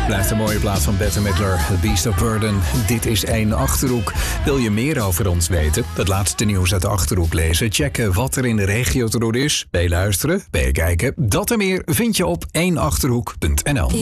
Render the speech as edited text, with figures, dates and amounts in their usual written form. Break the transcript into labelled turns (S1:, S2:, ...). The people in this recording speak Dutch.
S1: Blijft een mooie plaats van Bette Midler, The Beast of Burden. Dit is 1 Achterhoek. Wil je meer over ons weten? Het laatste nieuws uit de Achterhoek lezen? Checken wat er in de regio te doen is? Beluisteren? Bekijken? Dat en meer vind je op 1achterhoek.nl.